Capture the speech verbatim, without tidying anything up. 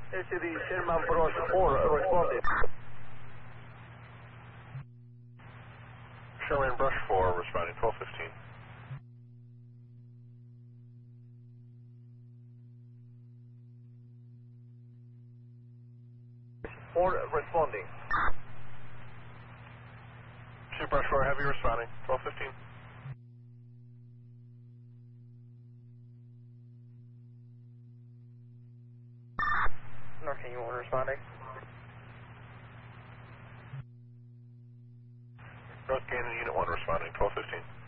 S C D Sherman Brush four, responding. Sherman Brush four, responding twelve fifteen. four, responding. Sherman Brush four, heavy, responding twelve fifteen. North Canyon one, responding. North Canyon Unit one, responding twelve fifteen.